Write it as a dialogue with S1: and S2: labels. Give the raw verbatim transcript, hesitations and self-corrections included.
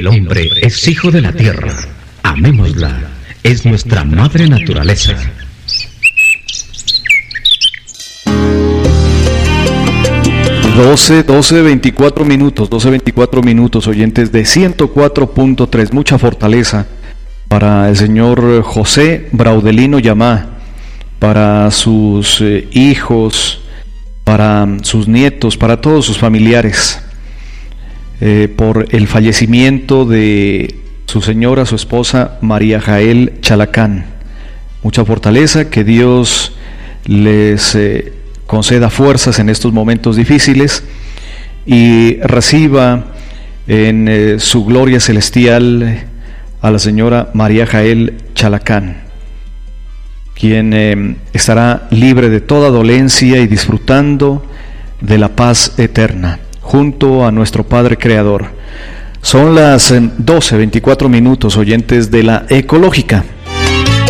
S1: El hombre es hijo de la tierra. Amémosla. Es nuestra madre naturaleza.
S2: doce, doce, veinticuatro minutos, doce, veinticuatro minutos, oyentes de ciento cuatro punto tres. Mucha fortaleza para el señor José Braudelino Yamá, para sus eh, hijos, para sus nietos, para todos sus familiares, eh, por el fallecimiento de su señora, su esposa María Jael Chalacán. Mucha fortaleza, que Dios les eh, conceda fuerzas en estos momentos difíciles y reciba en eh, su gloria celestial a la señora María Jael Chalacán, quien eh, estará libre de toda dolencia y disfrutando de la paz eterna junto a nuestro Padre Creador. Son las doce, veinticuatro minutos, oyentes de la Ecológica.